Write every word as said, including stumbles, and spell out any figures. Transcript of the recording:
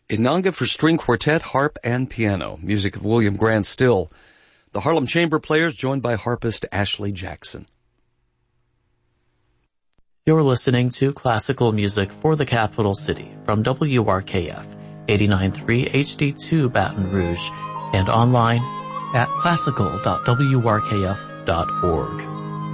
Inanga for string quartet, harp, and piano. Music of William Grant Still. The Harlem Chamber Players joined by harpist Ashley Jackson. You're listening to classical music for the capital city from W R K F, eighty-nine point three H D two Baton Rouge, and online at classical dot w r k f dot org.